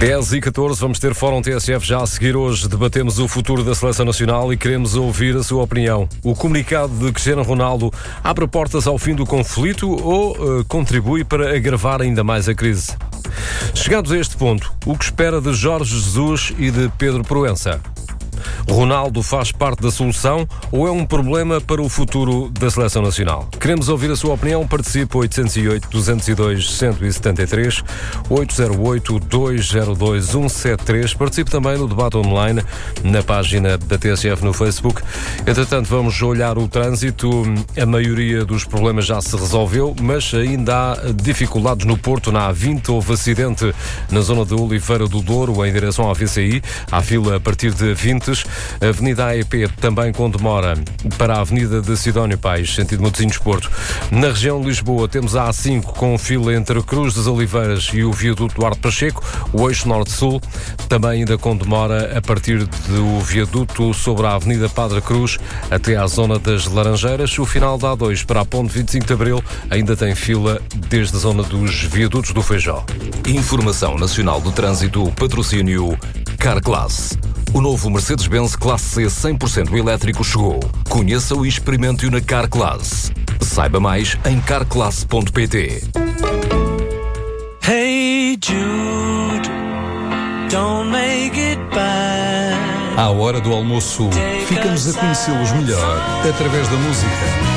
10h14, vamos ter Fórum TSF já a seguir. Hoje debatemos o futuro da Seleção Nacional e queremos ouvir a sua opinião. O comunicado de Cristiano Ronaldo abre portas ao fim do conflito ou contribui para agravar ainda mais a crise? Chegados a este ponto, o que espera de Jorge Jesus e de Pedro Proença? Ronaldo faz parte da solução ou é um problema para o futuro da Seleção Nacional? Queremos ouvir a sua opinião. Participe 808-202-173, 808-202-173. Participe também no debate online na página da TSF no Facebook. Entretanto, vamos olhar o trânsito. A maioria dos problemas já se resolveu, mas ainda há dificuldades no Porto. Na A20 houve acidente na zona de Oliveira do Douro, em direção à VCI. Há fila a partir de Vintes. Avenida AEP também com demora para a Avenida de Sidónio Pais, sentido Matosinhos-Porto. Na região de Lisboa temos a A5 com fila entre Cruz das Oliveiras e o viaduto Duarte Pacheco, o eixo norte-sul, também ainda com demora a partir do viaduto sobre a Avenida Padre Cruz até à zona das Laranjeiras. O final da A2 para a ponte 25 de Abril ainda tem fila desde a zona dos viadutos do Feijó. Informação Nacional do Trânsito, patrocínio Carglass. O novo Mercedes-Benz Classe C 100% elétrico chegou. Conheça-o e experimente-o na Carglass. Saiba mais em carglass.pt. Hey Jude, don't make it bad. À hora do almoço, ficamos a conhecê-los melhor através da música.